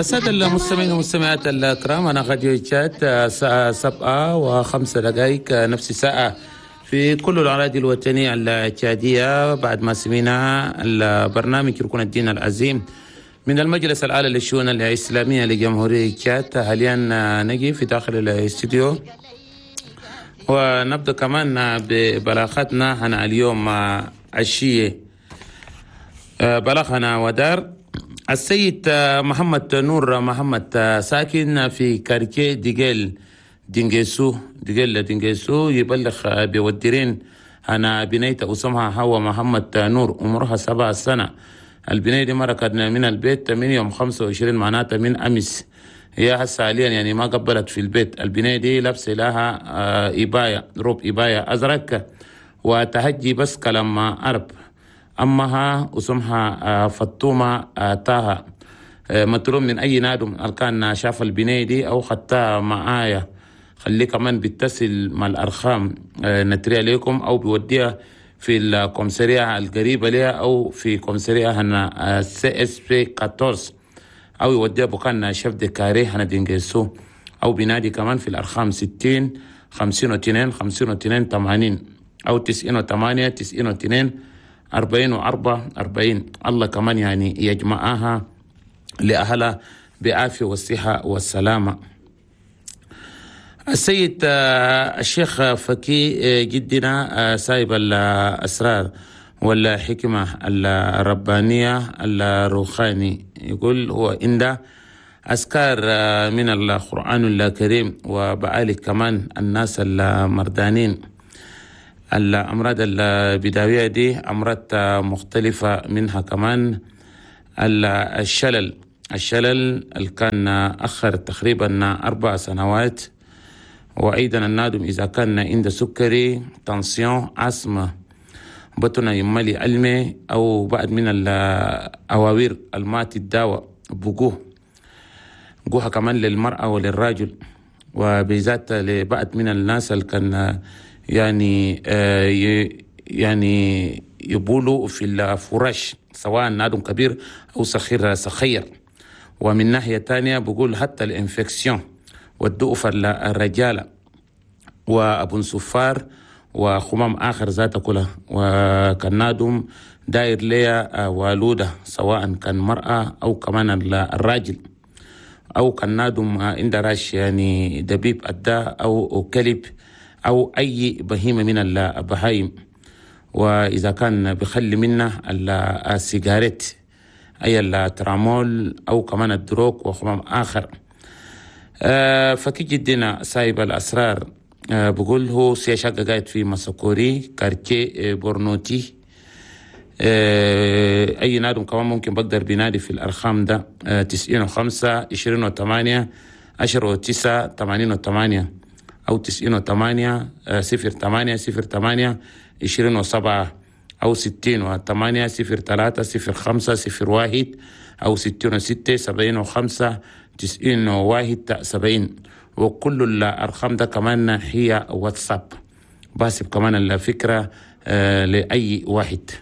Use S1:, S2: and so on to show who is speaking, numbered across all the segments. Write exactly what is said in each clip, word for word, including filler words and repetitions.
S1: السادة المستمعين والمستمعات الكرام، أنا غاديو تشات الساعة سبعة وخمسة دقائق نفس الساعة في كل الأراضي الوطنية التشادية. بعد ما سمينا البرنامج ركن الدين العظيم من المجلس الأعلى للشؤون الإسلامية لجمهورية تشاد، حاليا نجي في داخل الاستوديو ونبدأ كمان ببلاغاتنا هنا اليوم عشية. بلغنا ودار السيد محمد نور محمد ساكن في كاركي ديجيل دينجيسو ديجيل دينجيسو يبلغ بودرين أنا بنيت أسمها هو محمد نور عمرها سبع سنة. البنية دي مركت من البيت من يوم خمسة وعشرين معناتها من أمس، هي هسه حاليا يعني ما قبلت في البيت. البنية دي لابسة لها إباية روب إباية أزرق وتهجي بس كلام عرب. أمها اسمها فطومة طه، مطلوب من أي نادم كان شاف البنية دي أو خدتها معايا خليه كمان بيتصل مع الأرقام نتريها لكم أو بيوديها في الكومسارية القريبة لها أو في كومسارية هنا سي اس بي أربعطاشر أو يوديها بكان شاف دي كاري هنا دينجيسو أو بنادي كمان في الأرقام ستين خمسين واثنين خمسين واثنين ثمانين أو تسعين وثمانية تسعين واثنين أربعين وأربعة أربعين. الله كمان يعني يجمعها لأهلها بعافية والصحة والسلامة. السيد الشيخ فكي جدنا سايب الأسرار والحكمة الربانية الروحاني، يقول هو عنده أذكار من القرآن الكريم وبعالج كمان الناس المردانين. الأمراض البداوية دي أمراض مختلفة، منها كمان الشلل الشلل اللي كان أخر تقريبا أربع سنوات، وأيضا النادم إذا كان عنده سكري تنسيون أسمة بطنه يملي ألمي أو بعد من الأواوير المات الدواء بقوه قوها كمان للمرأة وللراجل، وبذات لبعض من الناس اللي كان يعني آه يعني يبولوا في الفراش سواء نادم كبير أو صغير صغير. ومن ناحية تانية بقول حتى الانفكسيون والدؤف الرجالة وأبو صفار وخمام آخر ذات كلها، وكان نادم داير ليا والودة سواء كان مرأة أو كمان الراجل، أو كان نادم عند راش يعني دبيب أداء أو كلب أو أي بهيمة من البهايم. وإذا كان بخلي منه السيجارات أي الترامول أو كمان الدروك وخمام آخر. أه فكي جدنا سايب الأسرار أه بقول هو سيشاق قاعد في مسكوري كاركي بورنوتي. أه أي نادم كمان ممكن بقدر بنادي في الأرقام ده أه تسعين وخمسة عشرين وثمانية عشر وتسعة ثمانين وثمانية أو تسعين وثمانية صفر ثمانية صفر ثمانية عشرين وسبعة أو ستين وثمانية صفر ثلاثة صفر خمسة صفر واحد أو ستين وستة سبعين وخمسة تسعين وواحد سبعين. وكل الأرقام ده كمان هي واتساب، باسب كمان الفكرة آه لأي واحد.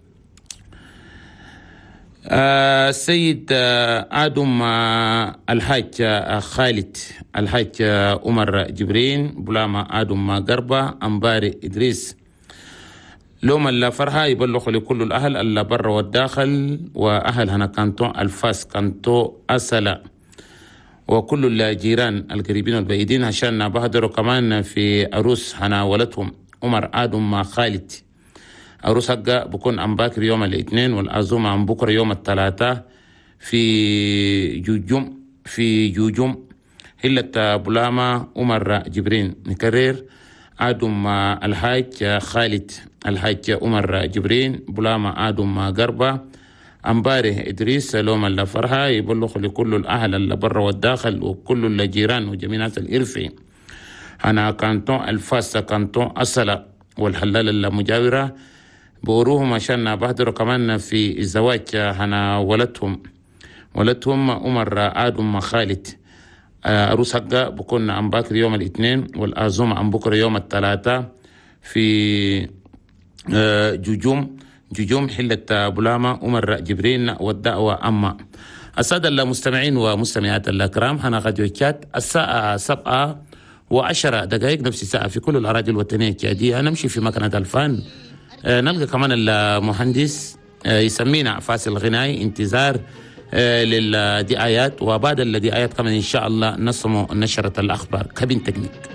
S1: السيد آه آدم آه الحاج آه خالد الحاج آه عمر جبرين بلاما آدم قربة أمباري إدريس لوم الفرحة يبلغ لكل الأهل اللي برا والداخل وأهل هنا كانتو الفاس كانتو أسلا وكل الجيران القريبين والبعيدين عشان بهدروا كمان في أروس هنا ولدهم عمر آدم خالد. أروس حقا بكون عم باكر يوم الاثنين والعزومة عم بكرة يوم الثلاثاء في جوجم في جوجم هلة بلاما عمر جبرين. نكرر آدم الحاج خالد الحاج عمر جبرين بلاما آدم قربة أمباره إدريس لوم الفرحة يبلغ لكل الأهل اللي برا والداخل وكل الجيران وجميع ناس الإرفي. أنا كانتون الفاس كانتون أصلا والحلال المجاورة بوروهم عشان بهدروا كمان في الزواج هنا ولدهم ولدهم عمر آدم خالد. أروس حقا بكون عم باكر يوم الاثنين والعزومة عم بكرة يوم الثلاثاء في جوجوم جوجوم حلة بلاما عمر جبرين والدعوة أما السادة المستمعين ومستمعات الكرام، هنا راديو تشات الساعة سبعة وعشرة دقائق نفس الساعة في كل الأراضي الوطنية التشادية. نمشي في مكنة الفان، آه نلقى كمان المهندس آه يسمينا فاصل غنائي انتظار آه للدعايات، وبعد الدعايات كمان إن شاء الله نصموا نشرة الأخبار كابين تكنيك.